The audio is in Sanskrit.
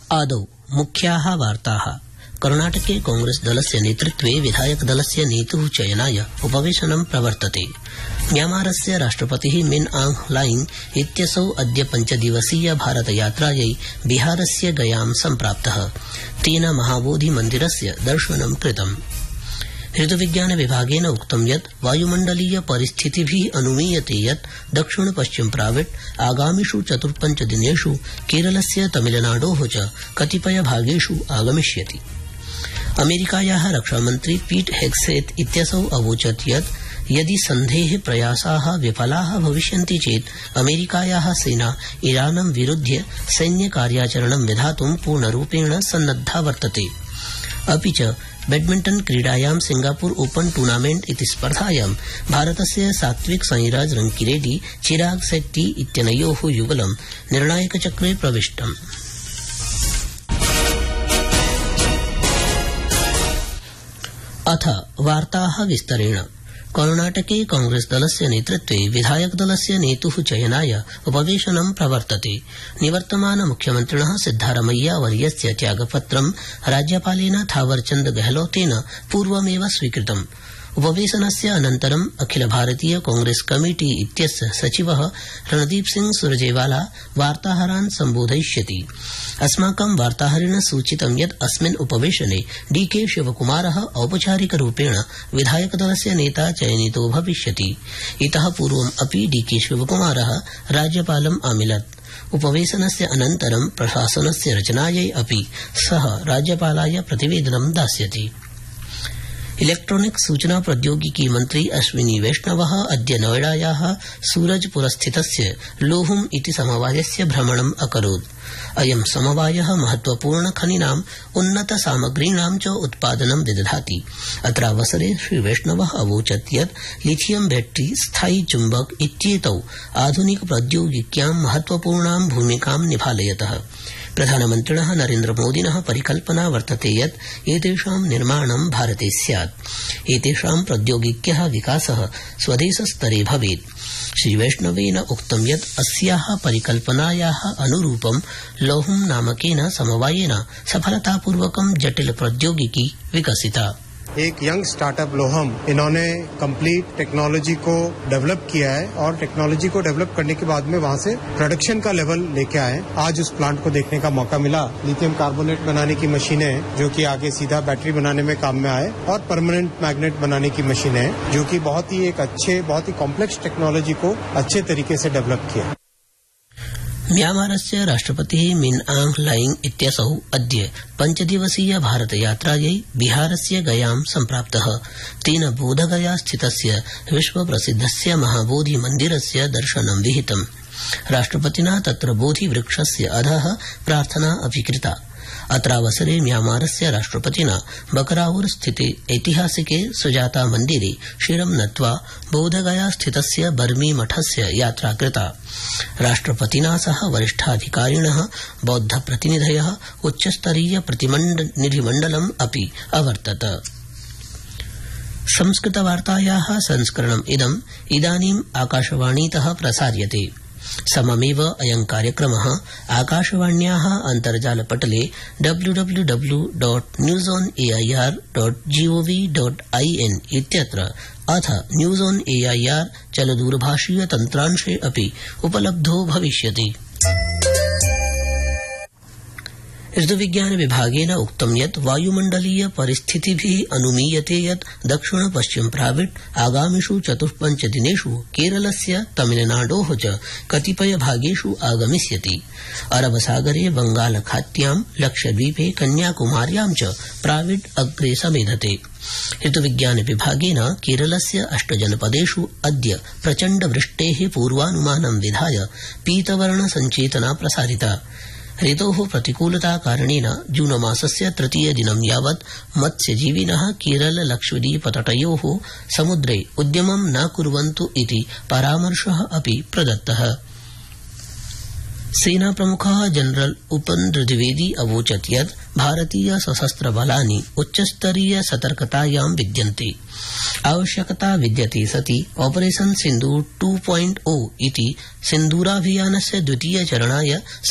आदौ मुख्याः वार्ताः। कर्णाटके कांग्रेस दलस्य नेतृत्वे विधायक दलस्य नेतुः चयनाय उपवेशनं प्रवर्तते। म्यांमारस्य राष्ट्रपतिः मिन आंग ह्लाइंग इत्यसौ अद्य 5 दिवसीय भारतयात्रायै बिहारस्य गयां सम्प्राप्तः। तेन महाबोधि मन्दिरस्य दर्शनं कृतम्। ऋतुविज्ञान विभागेन उक्तं यत् वायुमण्डलीय परिस्थितिभिः अनुमीयते यत् दक्षिण पश्चिम प्राविट् आगामिषु 4-5 दिनेषु केरलस्य तमिलनाडोः च कतिपय भागेषु आगमिष्यति। अमेरिकायाः रक्षामन्त्री पीट हेग्सेत् इत्यसौ अवोचत् यत् यदि सन्धेः प्रयासाः विफलाः भविष्यन्ति चेत् अमेरिकायाः सेना ईरानं विरुध्य सैन्यकार्याचरणं विधातुं पूर्णरूपेण सन्नद्धा वर्तते। अपि च बैडमिंटन क्रीडायां सिंगापुर ओपन टूर्नामेंट इति स्पर्धायां भारतस्य सात्विक साईराज रंकीरेड्डी चिराग शेट्टी इत्यनयोः युगलं निर्णायकचक्रे प्रविष्टम्। अथ वार्ताः विस्तरेण। कर्णाटके कांग्रेस दलस्य नेतृत्वे विधायक दलस्य नेतुः चयनाय उपवेशनं प्रवर्तते। निवर्तमान मुख्यमन्त्रिणः सिद्धारमैया वर्यस्य त्यागपत्रं राज्यपालेन थावरचन्द गहलोतेन पूर्वमेव स्वीकृतम्। उपवेशनस्य अनन्तरं अखिल भारतीय कांग्रेस कमिटी इत्यस्य सचिवः रणदीप सिंह सुरजेवाला वार्ताहरान् सम्बोधयिष्यति। अस्माकं वार्ताहरेण सूचितं यत् अस्मिन् उपवेशने डीके शिवकुमारः औपचारिकरूपेण विधायकदलस्य नेता चयनितो भविष्यति। इतः पूर्वम् अपि डीके शिवकुमारः राज्यपालम् अमिलत्। उपवेशनस्य अनन्तरं प्रशासनस्य रचनायै अपि सः राज्यपालाय प्रतिवेदनं दास्यति। इलेक्ट्रॉनिक सूचना प्रौद्योगिकी मन्त्री अश्विनी वैष्णवः अद्य नोएडायाः सूरजपुरस्थितस्य लोहुम इति समवायस्य भ्रमणम् अकरोत्। अयं समवायः महत्वपूर्ण खनिनाम् उन्नत सामग्रीणां च उत्पादनं विदधाति। अत्रावसरे श्री वैष्णवः अवोचत् यत् लिथियम बैटरी स्थायी चुम्बक इत्येतौ आधुनिक प्रौद्योगिक्यां महत्वपूर्णां भूमिकां निभालयतः। प्रधानमन्त्रिणः नरेन्द्र मोदिनः परिकल्पना वर्तते यत् एतेषां निर्माणं भारते स्यात्। एतेषां प्रौद्योगिक्यः विकासः स्वदेशस्तरे भवेत्। श्री वैष्णवेन उक्तं यत् अस्याः परिकल्पनायाः अनुरूपं लोहुम नामकेन समवायेन सफलतापूर्वकं जटिल प्रौद्योगिकी विकसिता। एक यंग स्टार्टअप लोहम, इन्होंने कंप्लीट टेक्नोलॉजी को डेवलप किया है और टेक्नोलॉजी को डेवलप करने के बाद में वहां से प्रोडक्शन का लेवल लेके आए। आज उस प्लांट को देखने का मौका मिला। लिथियम कार्बोनेट बनाने की मशीनें जो कि आगे सीधा बैटरी बनाने में काम में आए और परमानेंट मैग्नेट बनाने की मशीनें जो कि बहुत ही कॉम्प्लेक्स टेक्नोलॉजी को अच्छे तरीके से डेवलप किया। म्यांमारस्य राष्ट्रपतिः मिन आंग ह्लाइंग इत्यसौ अद्य 5 दिवसीय भारतयात्रायै बिहारस्य गयां सम्प्राप्तः। तेन बोधगया स्थितस्य विश्वप्रसिद्धस्य महाबोधि मन्दिरस्य दर्शनं विहितम्। राष्ट्रपतिना तत्र बोधिवृक्षस्य अधः प्रार्थना अपि कृता। अत्रावसरे म्यांमारस्य राष्ट्रपतिना बकराउर स्थिते ऐतिहासिके सुजाता मन्दिरे शिरं नत्वा बोधगया स्थितस्य बर्मी मठस्य यात्रा कृता। राष्ट्रपतिना सह वरिष्ठाधिकारिणः, बौद्धप्रतिनिधयः, उच्चस्तरीय प्रतिनिधिमण्डलम् अपि अवर्तत। संस्कृतवार्तायाः संस्करणम् इदानीम् आकाशवाणीतः प्रसार्यते। सममेव अयं कार्यक्रमः आकाशवाण्याः अन्तर्जालपटले www.newsonair.gov.in इत्यत्र अथ न्यूज ऑन एआईआर चलदूरभाषीय तन्त्रांशे अपि उपलब्धो भविष्यति। ऋतुविज्ञान विभागेन उक्तं यत् वायुमण्डलीय परिस्थितिभिः अनुमीयते यत् दक्षिण पश्चिम प्राविट् आगामिषु 4-5 दिनेषु केरलस्य तमिलनाडोः च कतिपय भागेषु आगमिष्यति। अरबसागरे बंगालखात्यां लक्षद्वीपे कन्याकुमार्यां च प्राविट् अग्रे समेधते। ऋतुविज्ञान विभागेन केरलस्य 8 जनपदेषु अद्य प्रचण्ड वृष्टेः पूर्वानुमानं विधाय पीतवर्ण संचेतना प्रसारिता। ऋतोः प्रतिकूलता कारणेन जूनमासस्य 3 दिनं यावत् मत्स्यजीविनः केरल लक्षद्वीप तटयोः समुद्रे उद्यमं न कुर्वन्तु इति परामर्शः अपि प्रदत्तः। सेना प्रमुखः जनरल उपन द्विवेदी अवोचत् यत् भारतीय सशस्त्र बलानि उच्चस्तरीय सतर्कतायां विद्यन्ते। आवश्यकता विद्यते सति ऑपरेशन सिंदूर 2.0 इति सिन्दूराभियानस्य द्वितीय चरणाय